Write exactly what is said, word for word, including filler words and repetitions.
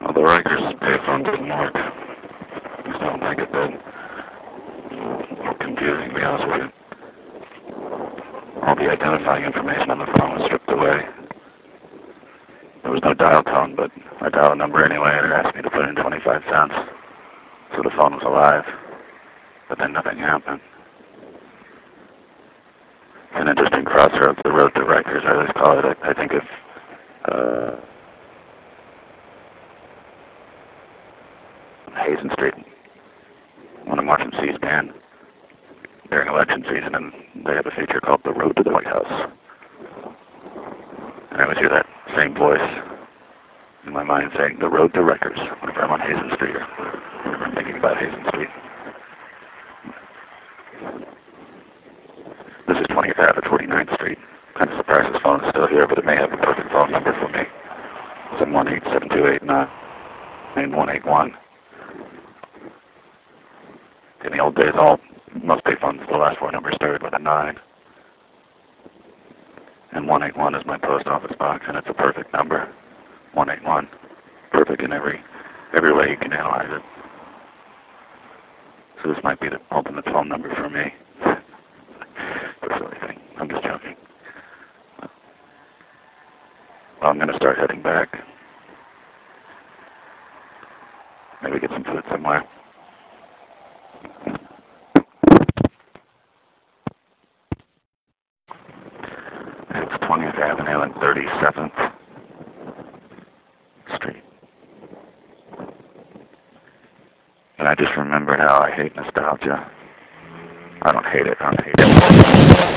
Well, the Rikers payphone didn't work. I just don't think it did. A little confusing, to be honest with you. All the identifying information on the phone was stripped away. There was no dial tone, but I dialed a number anyway, and it asked me to put in twenty-five cents. So the phone was alive. But then nothing happened. It's an interesting crossroads, the road to Rikers, I always call it. I, I think if uh, Hazen Street, when I'm watching C-SPAN during election season, and they have a feature called The Road to the White House. And I always hear that same voice in my mind saying, The Road to Rikers, whenever I'm on Hazen Street, or whenever I'm thinking about Hazen Street. This is twentieth Avenue at forty-ninth Street. Kind of surprised this phone is still here, but it may have a perfect phone number for me. seven one eight, seven two eight, nine one eight one. In the old days, all most payphones, the last four numbers started with a nine. And one eight one is my post office box, and it's a perfect number. one eight one. Perfect in every every way you can analyze it. So this might be the ultimate phone number for me. That's silly thing. I'm just joking. Well, I'm going to start heading back. Maybe get some food somewhere. It's twentieth Avenue and thirty-seventh Street. And I just remembered how I hate nostalgia. I don't hate it, I don't hate it.